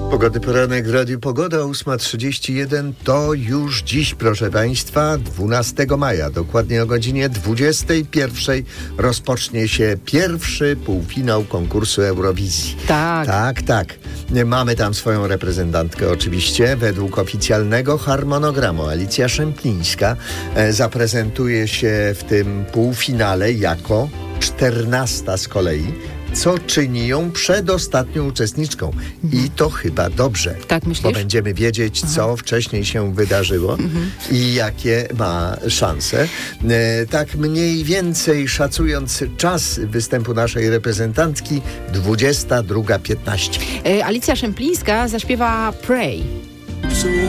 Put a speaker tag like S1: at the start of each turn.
S1: Pogody poranek w Radiu Pogoda, 8:31, to już dziś, proszę Państwa, 12 maja, dokładnie o godzinie 21 rozpocznie się pierwszy półfinał konkursu Eurowizji. Tak. Mamy tam swoją reprezentantkę oczywiście. Według oficjalnego harmonogramu Alicja Szemplińska zaprezentuje się w tym półfinale jako 14 z kolei, co czyni ją przedostatnią uczestniczką. I to chyba dobrze.
S2: Tak myślisz?
S1: Bo będziemy wiedzieć, co wcześniej się wydarzyło i jakie ma szanse. Tak mniej więcej szacując czas występu naszej reprezentantki, 22:15.
S2: Alicja Szemplińska zaśpiewa Pray.